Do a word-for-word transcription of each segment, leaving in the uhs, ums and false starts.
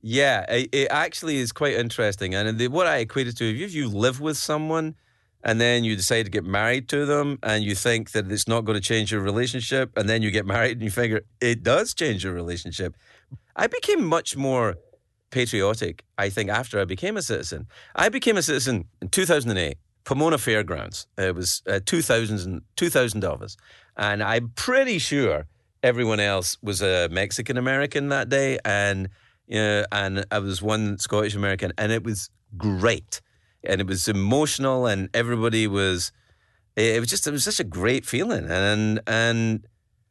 Yeah, it, it actually is quite interesting. And the, what I equate it to, if you live with someone and then you decide to get married to them and you think that it's not going to change your relationship, and then you get married and you figure it does change your relationship. I became much more patriotic, I think, after I became a citizen. I became a citizen in two thousand eight, Pomona Fairgrounds. It was uh, two thousand, two thousand of us. And I'm pretty sure everyone else was a Mexican-American that day, and uh, and I was one Scottish-American, and it was great. And it was emotional, and everybody was, it was just, it was such a great feeling. And and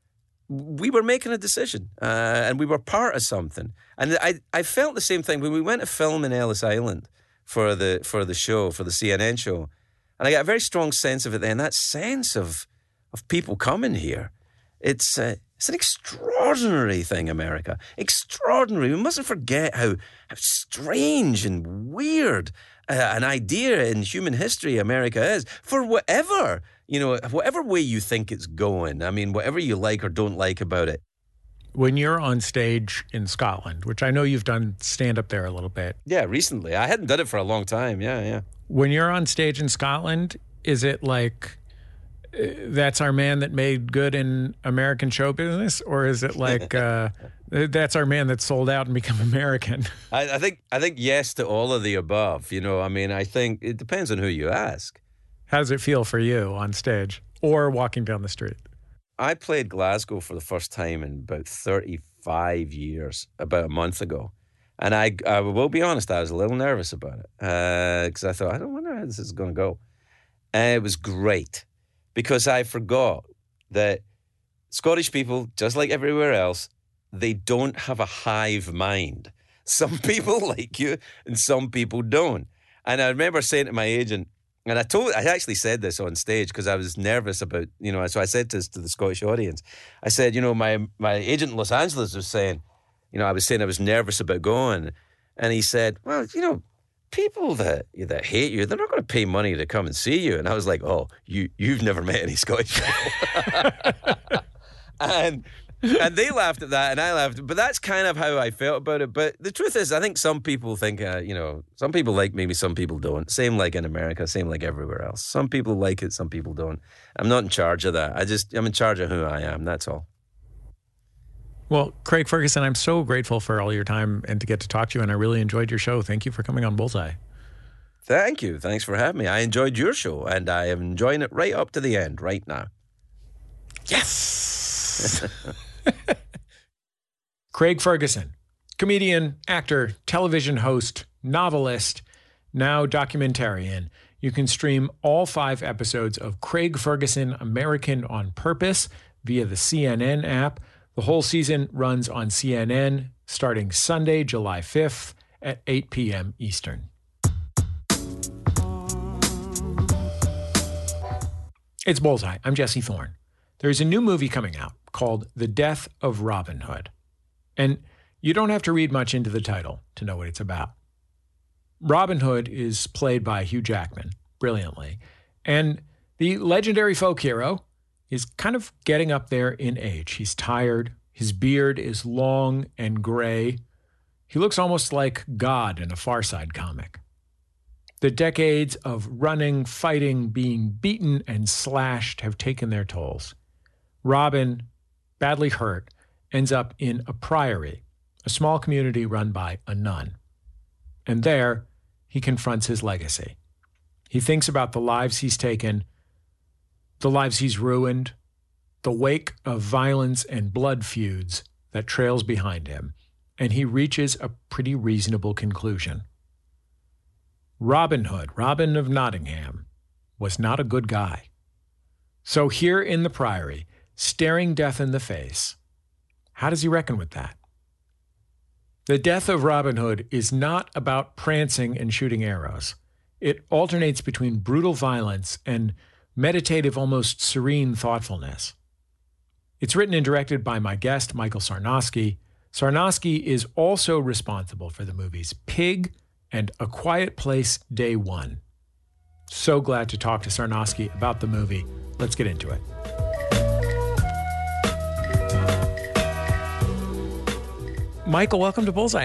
we were making a decision, uh, and we were part of something. And I I felt the same thing when we went to film in Ellis Island for the for the show, for the C N N show. And I got a very strong sense of it then, that sense of of people coming here. It's uh, it's an extraordinary thing, America. Extraordinary. We mustn't forget how, how strange and weird uh, an idea in human history America is. For whatever, you know, whatever way you think it's going. I mean, whatever you like or don't like about it. When you're on stage in Scotland, which I know you've done stand-up there a little bit. Yeah, recently. I hadn't done it for a long time. Yeah, yeah. When you're on stage in Scotland, is it like, uh, that's our man that made good in American show business? Or is it like, uh, that's our man that sold out and become American? I, I think I think yes to all of the above. You know, I mean, I think it depends on who you ask. How does it feel for you on stage or walking down the street? I played Glasgow for the first time in about thirty-five years, about a month ago. And I, I will be honest, I was a little nervous about it because uh, I thought, I don't wonder how this is going to go. And it was great because I forgot that Scottish people, just like everywhere else, they don't have a hive mind. Some people like you and some people don't. And I remember saying to my agent, and I told, I actually said this on stage because I was nervous about, you know, so I said this to the Scottish audience. I said, you know, my, my agent in Los Angeles was saying, you know, I was saying I was nervous about going. And he said, well, you know, people that that hate you, they're not going to pay money to come and see you. And I was like, oh, you, you've never met any Scottish people. and and they laughed at that and I laughed. But that's kind of how I felt about it. But the truth is, I think some people think, uh, you know, some people like me, some people don't. Same like in America, same like everywhere else. Some people like it, some people don't. I'm not in charge of that. I just, I'm in charge of who I am. That's all. Well, Craig Ferguson, I'm so grateful for all your time and to get to talk to you, and I really enjoyed your show. Thank you for coming on Bullseye. Thank you. Thanks for having me. I enjoyed your show, and I am enjoying it right up to the end right now. Yes! Craig Ferguson, comedian, actor, television host, novelist, now documentarian. You can stream all five episodes of Craig Ferguson, American on Purpose via the C N N app. The whole season runs on C N N starting Sunday, July fifth at eight p.m. Eastern. It's Bullseye. I'm Jesse Thorne. There's a new movie coming out called The Death of Robin Hood. And you don't have to read much into the title to know what it's about. Robin Hood is played by Hugh Jackman brilliantly. And the legendary folk hero is kind of getting up there in age. He's tired. His beard is long and gray. He looks almost like God in a Far Side comic. The decades of running, fighting, being beaten and slashed have taken their tolls. Robin, badly hurt, ends up in a priory, a small community run by a nun. And there, he confronts his legacy. He thinks about the lives he's taken, the lives he's ruined, the wake of violence and blood feuds that trails behind him, and he reaches a pretty reasonable conclusion. Robin Hood, Robin of Nottingham, was not a good guy. So here in the priory, staring death in the face, how does he reckon with that? The Death of Robin Hood is not about prancing and shooting arrows. It alternates between brutal violence and meditative, almost serene thoughtfulness. It's written and directed by my guest, Michael Sarnoski. Sarnoski is also responsible for the movies Pig and A Quiet Place Day One. So glad to talk to Sarnoski about the movie. Let's get into it. Michael, welcome to Bullseye.